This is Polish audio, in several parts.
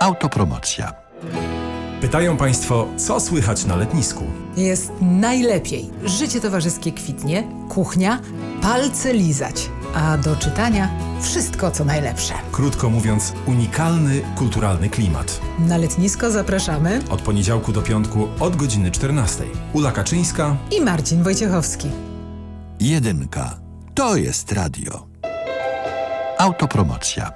Autopromocja. Pytają Państwo, co słychać na letnisku? Jest najlepiej. Życie towarzyskie kwitnie, kuchnia, palce lizać. A do czytania wszystko, co najlepsze. Krótko mówiąc, unikalny, kulturalny klimat. Na letnisko zapraszamy Od poniedziałku do piątku od godziny 14. Ula Kaczyńska i Marcin Wojciechowski. 1. To jest radio. Autopromocja.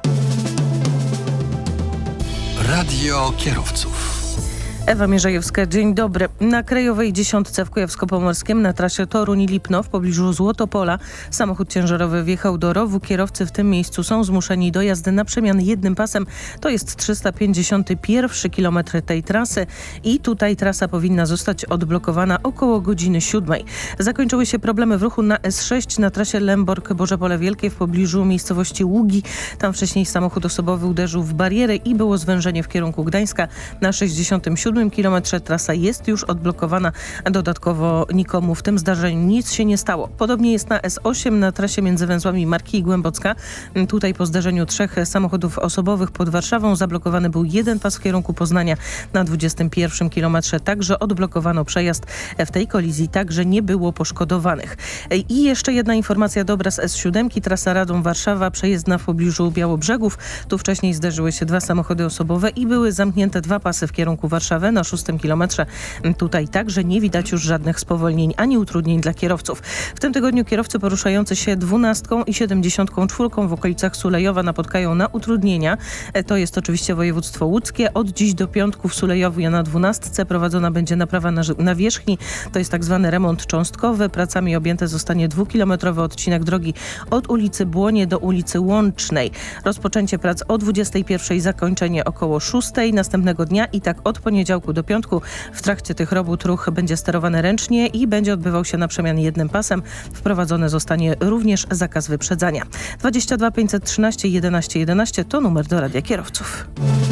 Radio kierowców. Ewa Mierzejewska, dzień dobry. Na Krajowej 10 w Kujawsko-Pomorskim na trasie Toruń-Lipno w pobliżu Złotopola samochód ciężarowy wjechał do rowu. Kierowcy w tym miejscu są zmuszeni do jazdy na przemian jednym pasem. To jest 351 km tej trasy i tutaj trasa powinna zostać odblokowana około godziny 7. Zakończyły się problemy w ruchu na S6 na trasie Lęborg-Boże Pole Wielkie w pobliżu miejscowości Ługi. Tam wcześniej samochód osobowy uderzył w barierę i było zwężenie w kierunku Gdańska. Na 67 kilometrze trasa jest już odblokowana. Dodatkowo nikomu w tym zdarzeniu nic się nie stało. Podobnie jest na S8 na trasie między węzłami Marki i Głębocka. Tutaj po zdarzeniu 3 samochodów osobowych pod Warszawą zablokowany był jeden pas w kierunku Poznania. Na 21 kilometrze także odblokowano przejazd. W tej kolizji także nie było poszkodowanych. I jeszcze jedna informacja dobra z S7. Trasa Radom-Warszawa przejezdna w pobliżu Białobrzegów. Tu wcześniej zderzyły się 2 samochody osobowe i były zamknięte 2 pasy w kierunku Warszawy na 6 kilometrze. Tutaj także nie widać już żadnych spowolnień ani utrudnień dla kierowców. W tym tygodniu kierowcy poruszający się 12 i 74 w okolicach Sulejowa napotkają na utrudnienia. To jest oczywiście województwo łódzkie. Od dziś do piątku w Sulejowie na 12 prowadzona będzie naprawa nawierzchni. To jest tak zwany remont cząstkowy. Pracami objęty zostanie 2-kilometrowy odcinek drogi od ulicy Błonie do ulicy Łącznej. Rozpoczęcie prac o 21, zakończenie około 6 następnego dnia i tak od poniedziałku do piątku. W trakcie tych robót ruch będzie sterowany ręcznie i będzie odbywał się na przemian jednym pasem. Wprowadzony zostanie również zakaz wyprzedzania. 22 513 11 11 to numer do radia kierowców.